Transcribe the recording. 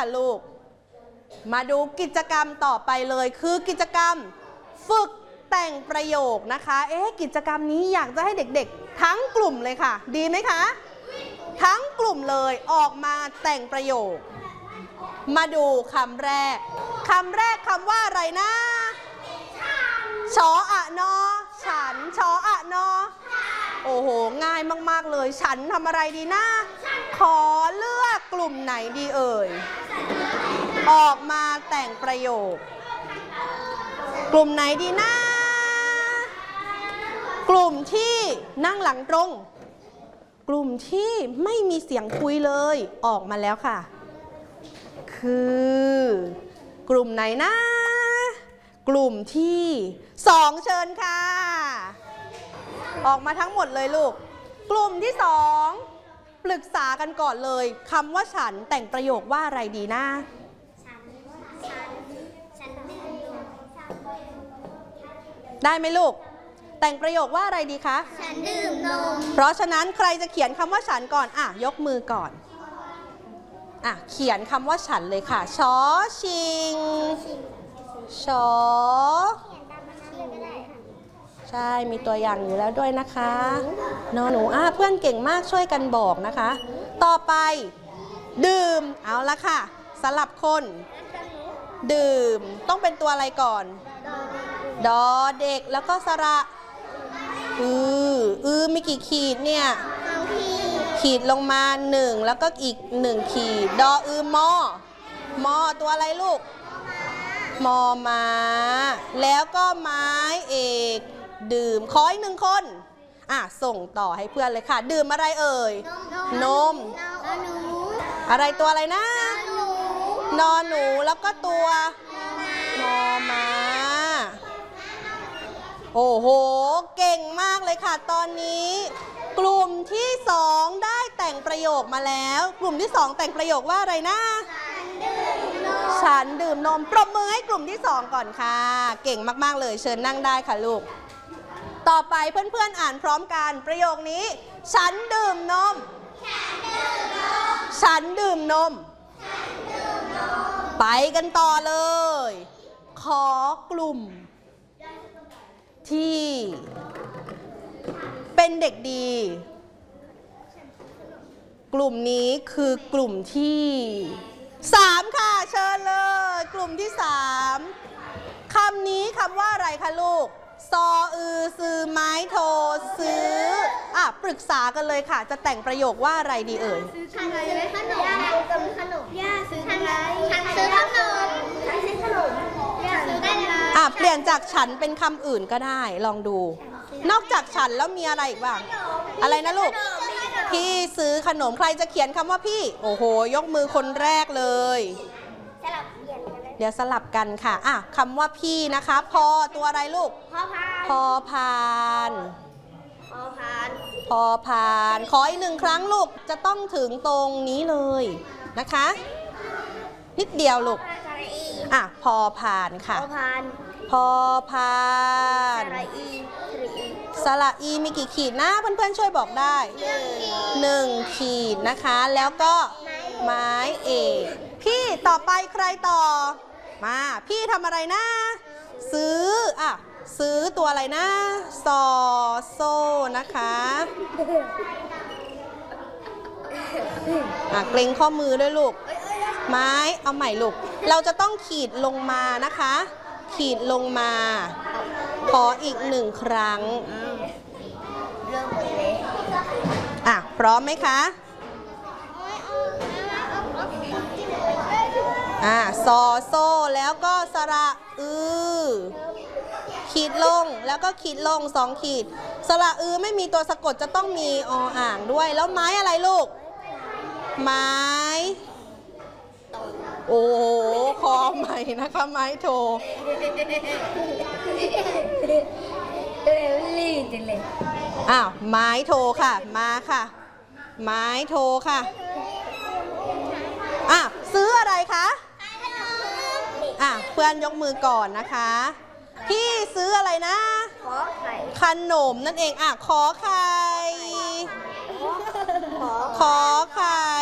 ค่ะลูกมาดูกิจกรรมต่อไปเลยคือกิจกรรมฝึกแต่งประโยคนะคะกิจกรรมนี้อยากจะให้เด็กๆทั้งกลุ่มเลยค่ะดีไหมคะทั้งกลุ่มเลยออกมาแต่งประโยคมาดูคำแรกคำว่าอะไรนะชออะนอฉันชออะนอโอ้โหง่ายมากๆเลยฉันทำอะไรดีนะขอเลือกกลุ่มไหนดีเอ่ยออกมาแต่งประโยคกลุ่มไหนดีนะกลุ่มที่นั่งหลังตรงกลุ่มที่ไม่มีเสียงคุยเลยออกมาแล้วค่ะคือกลุ่มไหนนะกลุ่มที่2เชิญค่ะออกมาทั้งหมดเลยลูกกลุ่มที่2ปรึกษากันก่อนเลยคำว่าฉันแต่งประโยคว่าอะไรดีนะได้ไหมลูกแต่งประโยคว่าอะไรดีคะฉันดื่มนมเพราะฉะนั้นใครจะเขียนคำว่าฉันก่อนยกมือก่อนเขียนคำว่าฉันเลยค่ะชอชิงชอใช่มีตัวอย่างอยู่แล้วด้วยนะคะนอหนูเพื่อนเก่งมากช่วยกันบอกนะคะต่อไปดื่มเอาละค่ะสลับคนดื่มต้องเป็นตัวอะไรก่อนดอเด็กแล้วก็สระมีกี่ขีดเนี่ยขีดลงมา1แล้วก็อีก1ขีดดอมอตัวอะไรลูกมอม้าแล้วก็ไม้เอกดื่มขออีก1คนส่งต่อให้เพื่อนเลยค่ะดื่มอะไรเอ่ยนมอะไรตัวอะไรนะนอหนูแล้วก็ตัวมอม้าโอ้โหเก่งมากเลยค่ะตอนนี้กลุ่มที่2ได้แต่งประโยคมาแล้วกลุ่มที่2แต่งประโยคว่าอะไรนะฉันดื่มนมปรบมือให้กลุ่มที่2ก่อนค่ะเก่งมากๆเลยเชิญนั่งได้ค่ะลูกต่อไปเพื่อนๆอ่านพร้อมกันประโยคนี้ฉันดื่มนมฉันดื่มนมไปกันต่อเลยขอกลุ่มที่เป็นเด็กดีกลุ่มนี้คือกลุ่มที่3ค่ะเชิญเลยกลุ่มที่3คำนี้คำว่าอะไรคะลูกซอซื้อไม้โทซื้อปรึกษากันเลยค่ะจะแต่งประโยคว่าอะไรดีเอ่ยซื้อขนมย่าซื้อขนมย่าซื้ออะไรฉันซื้อขนมฉันซื้อขนมย่าซื้ออะไรเปลี่ยนจากฉันเป็นคำอื่นก็ได้ลองดูนอกจากฉันแล้วมีอะไรอีกบ้างอะไรนะลูกพี่ซื้อขนมใครจะเขียนคำว่าพี่โอ้โหยกมือคนแรกเลยเดี๋ยวสลับกันค่ะคำว่าพี่นะคะพอตัวอะไรลูกพอพานขออีก1ครั้งลูกจะต้องถึงตรงนี้เลยนะคะนิดเดียวลูกพอพานค่ะพอพานสระอีมีกี่ขีดนะเพื่อนๆช่วยบอกได้1ขีดนะคะแล้วก็ไม้เอกพี่ต่อไปใครต่อมาพี่ทำอะไรนะซื้อซื้อตัวอะไรนะซอโซ่นะคะเกร็งข้อมือด้วยลูกไม้เอาใหม่ลูกเราจะต้องขีดลงมานะคะขีดลงมาขออีก1ครั้งพร้อมไหมคะซอโซ่แล้วก็สระขีดลงแล้วก็ขีดลง2ขีดสระไม่มีตัวสะกดจะต้องมีอ่างด้วยแล้วไม้อะไรลูกไม้โอ้โหคอใหม่นะคะไม้โทไม้โทค่ะมาค่ะไม้โทค่ะซื้ออะไรคะเพื่อนยกมือก่อนนะคะพี่ซื้ออะไรนะขนมนั่นเองขอไข่ขอไข่